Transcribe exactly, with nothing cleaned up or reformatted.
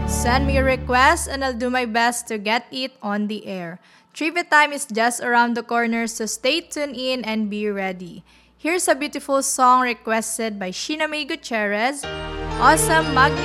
Send me a request and I'll do my best to get it on the air. Trivia time is just around the corner, so stay tuned in and be ready. Here's a beautiful song requested by Sheena May Gutierrez, Awesome Magnet.